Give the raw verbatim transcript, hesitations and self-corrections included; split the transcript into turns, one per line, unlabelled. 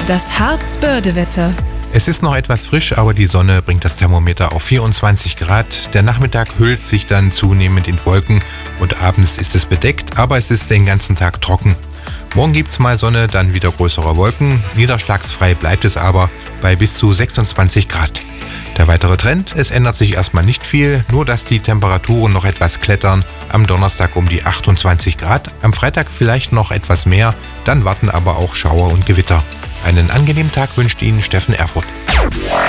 Das Harz-Börde-Wetter.
Es ist noch etwas frisch, aber die Sonne bringt das Thermometer auf vierundzwanzig Grad. Der Nachmittag hüllt sich dann zunehmend in Wolken und abends ist es bedeckt, aber es ist den ganzen Tag trocken. Morgen gibt's mal Sonne, dann wieder größere Wolken. Niederschlagsfrei bleibt es aber bei bis zu sechsundzwanzig Grad. Der weitere Trend: Es ändert sich erstmal nicht viel, nur dass die Temperaturen noch etwas klettern. Am Donnerstag um die achtundzwanzig Grad, am Freitag vielleicht noch etwas mehr, dann warten aber auch Schauer und Gewitter. Einen angenehmen Tag wünscht Ihnen Steffen Erfurth.